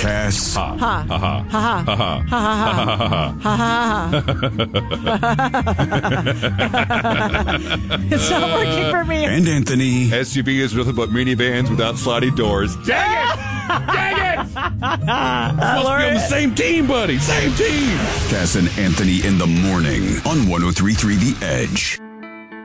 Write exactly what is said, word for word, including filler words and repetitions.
Cass. Ha. Ha. Ha. Ha. Ha. Ha. Ha. Ha. It's not working for me. And Anthony. S U V is nothing but minivans without sliding doors. Dang it! Dang it! Supposed to be on the same team, buddy. Same team. Cass and Anthony in the morning on one oh three point three The Edge.